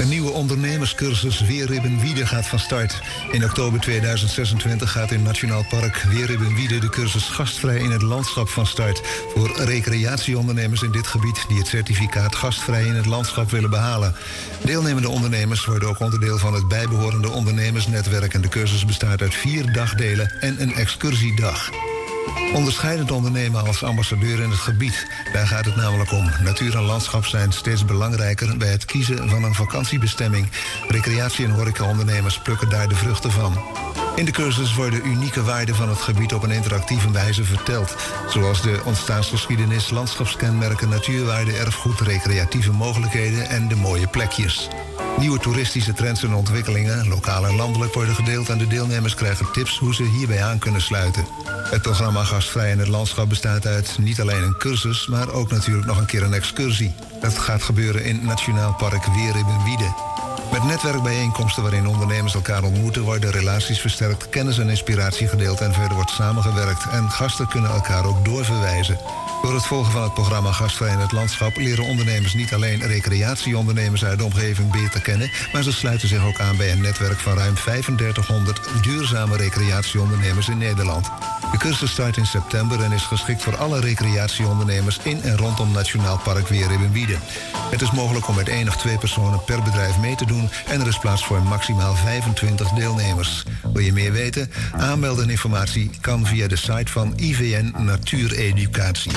Een nieuwe ondernemerscursus Weerribbenwiede gaat van start. In oktober 2026 gaat in Nationaal Park Weerribbenwiede de cursus Gastvrij in het Landschap van start. Voor recreatieondernemers in dit gebied die het certificaat Gastvrij in het Landschap willen behalen. Deelnemende ondernemers worden ook onderdeel van het bijbehorende ondernemersnetwerk. En de cursus bestaat uit 4 dagdelen en een excursiedag. Onderscheidend ondernemen als ambassadeur in het gebied. Daar gaat het namelijk om. Natuur en landschap zijn steeds belangrijker bij het kiezen van een vakantiebestemming. Recreatie- en horecaondernemers plukken daar de vruchten van. In de cursus worden unieke waarden van het gebied op een interactieve wijze verteld. Zoals de ontstaansgeschiedenis, landschapskenmerken, natuurwaarden, erfgoed, recreatieve mogelijkheden en de mooie plekjes. Nieuwe toeristische trends en ontwikkelingen, lokaal en landelijk, worden gedeeld en de deelnemers krijgen tips hoe ze hierbij aan kunnen sluiten. Het programma Gastvrij in het Landschap bestaat uit niet alleen een cursus, maar ook natuurlijk nog een keer een excursie. Dat gaat gebeuren in Nationaal Park Weerribbenwiede. Met netwerkbijeenkomsten waarin ondernemers elkaar ontmoeten, worden relaties versterkt, kennis en inspiratie gedeeld en verder wordt samengewerkt. En gasten kunnen elkaar ook doorverwijzen. Door het volgen van het programma Gastvrij in het Landschap leren ondernemers niet alleen recreatieondernemers uit de omgeving beter kennen, maar ze sluiten zich ook aan bij een netwerk van ruim 3500 duurzame recreatieondernemers in Nederland. De cursus start in september en is geschikt voor alle recreatieondernemers in en rondom Nationaal Park Weerribbenwiede. Het is mogelijk om met 1 of 2 personen per bedrijf mee te doen en er is plaats voor maximaal 25 deelnemers. Wil je meer weten? Aanmelden en informatie kan via de site van IVN Natuureducatie.